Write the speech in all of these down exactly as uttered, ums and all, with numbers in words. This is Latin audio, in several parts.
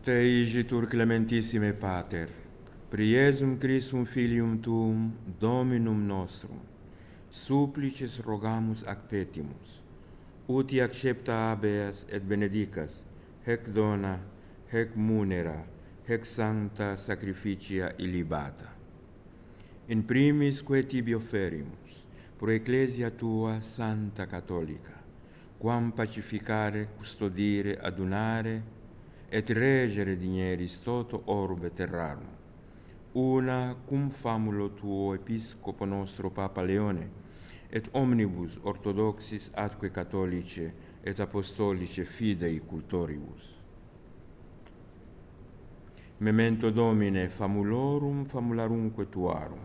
Te igitur clementissime Pater, per Iesum Christum Filium Tuum, Dominum nostrum, supplices rogamus ac petimus, uti accepta habeas et benedicas, hec dona, hec munera, hec sancta sacrificia illibata. In primis quae tibi offerimus, pro Ecclesia tua Santa Catholica, quam pacificare, custodire, adunare, et regere digneris toto orbe terrarum, una cum famulo tuo episcopo nostro Papa Leone, et omnibus orthodoxis atque catholice et apostolice fidei cultoribus. Memento Domine famulorum famularumque tuarum.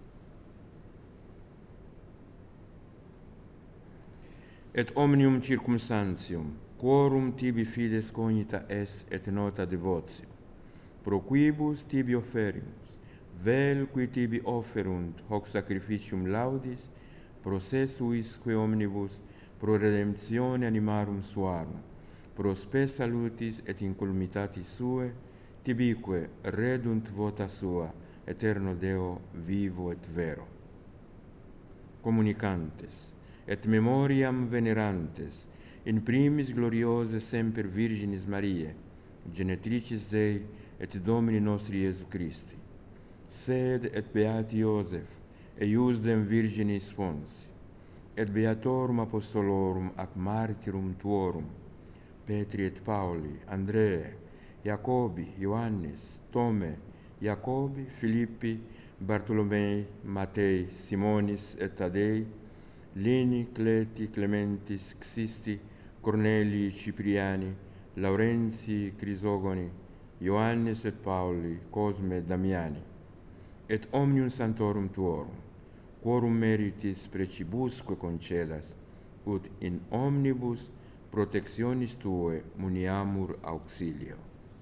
Et omnium circumstantium, quorum tibi fides cognita est et nota devotio, pro quibus tibi offerimus, vel qui tibi offerunt hoc sacrificium laudis, pro se suisque omnibus, pro redemptione animarum suarum, pro spe salutis et incolumitatis sue, tibique redunt vota sua, eterno Deo vivo et vero. Communicantes, et memoriam venerantes, in primis gloriose semper Virginis Mariae, genetricis Dei et Domini nostri Iesu Christi, sed et beati Iosef, eiusdem Virginis sponsi, et beatorum apostolorum ac martyrum tuorum, Petri et Pauli, Andreae, Jacobi, Ioannis, Tome, Jacobi, Filippi, Bartolomei, Matei, Simonis et Tadei, Lini, Cleti, Clementis, Xisti, Cornelii, Cipriani, Laurentii, Crisogoni, Ioannis et Pauli, Cosme, Damiani, et omnium santorum tuorum, quorum meritis precibusque concedas, ut in omnibus protectionis tue muniamur auxilio.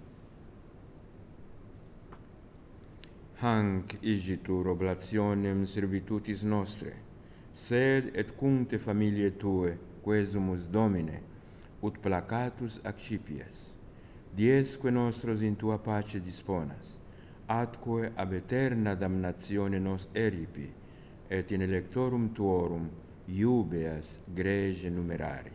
Hanc igitur oblationem servitutis nostre, sed et cuncte familiae tue, quesumus Domine, ut placatus accipias, diesque nostros in tua pace disponas, atque ab aeterna damnatione nos eripi, et in electorum tuorum iubeas grege numerari.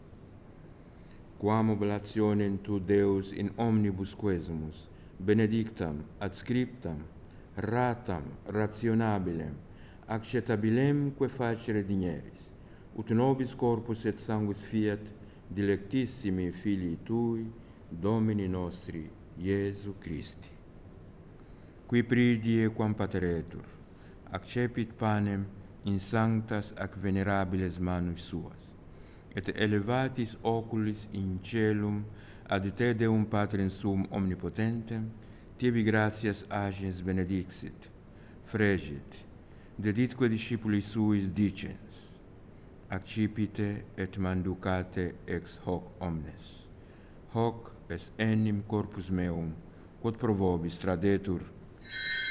Quam oblationem tu Deus in omnibus quesumus, benedictam, adscriptam, ratam, rationabilem, accettabilem que facere digneris, ut nobis corpus et sanguis fiat dilectissimi filii tui, Domini nostri, Iesu Christi. Qui pridie quam pateretur, accepit panem in sanctas ac venerabiles manus suas, et elevatis oculis in celum ad te Deum Patrem suum omnipotentem, tibi gratias agens benedixit, fregit, deditque discipulis suis dicens, accipite et manducate ex hoc omnes. Hoc est enim corpus meum, quod pro vobis tradetur